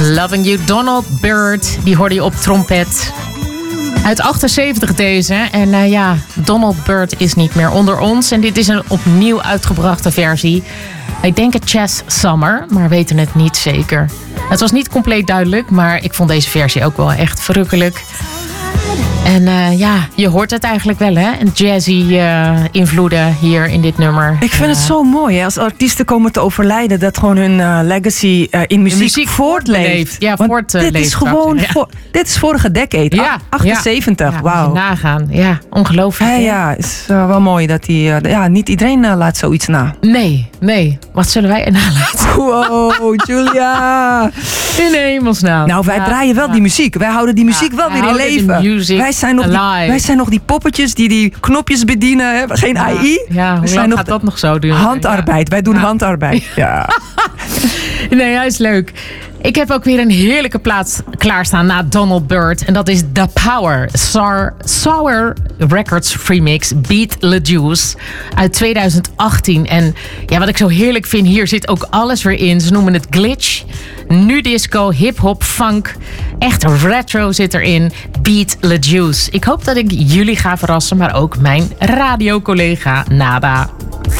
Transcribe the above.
Loving You. Donald Byrd, die hoorde je op trompet. Uit 78 deze. En Donald Byrd is niet meer onder ons. En dit is een opnieuw uitgebrachte versie. Wij denken Chas Summer, maar weten het niet zeker. Het was niet compleet duidelijk, maar ik vond deze versie ook wel echt verrukkelijk. En je hoort het eigenlijk wel, hè? Een jazzy invloeden hier in dit nummer. Ik vind het zo mooi, hè? Als artiesten komen te overlijden, dat gewoon hun legacy in muziek voortleeft. Ja, dit is gewoon, dit is vorige decade, 78. Ja, wauw. Nagaan, ja, ongelooflijk. Ja, is wel mooi dat hij, niet iedereen laat zoiets na. Nee. Wat zullen wij nalaten? Wow, Julia. In hemelsnaam. Nou, wij draaien wel die muziek. Wij houden die muziek wel weer in leven. Wij zijn nog die poppetjes die knopjes bedienen. Hè? Geen AI. Ja, hoe lang gaat dat nog zo duren? Handarbeid. Wij doen handarbeid. Ja. Nee, hij is leuk. Ik heb ook weer een heerlijke plaats klaarstaan na Donald Byrd. En dat is The Power. Sour Records remix Beat Le Juice uit 2018. En wat ik zo heerlijk vind, hier zit ook alles weer in. Ze noemen het glitch, nu disco, hip-hop, funk. Echt retro zit erin. Beat Le Juice. Ik hoop dat ik jullie ga verrassen, maar ook mijn radiocollega Nada.